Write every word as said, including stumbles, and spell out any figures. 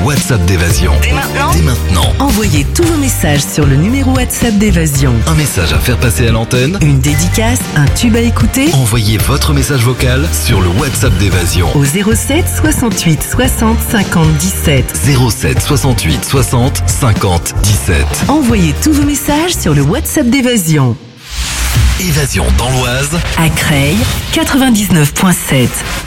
WhatsApp d'Évasion. Dès maintenant Dès maintenant. Envoyez tous vos messages sur le numéro WhatsApp d'Évasion. Un message à faire passer à l'antenne. Une dédicace, un tube à écouter. Envoyez votre message vocal sur le WhatsApp d'Évasion. Au zéro sept soixante-huit soixante cinquante dix-sept. zéro sept soixante-huit soixante cinquante dix-sept. Envoyez tous vos messages sur le WhatsApp d'Évasion. Évasion dans l'Oise. À Creil, quatre-vingt-dix-neuf virgule sept.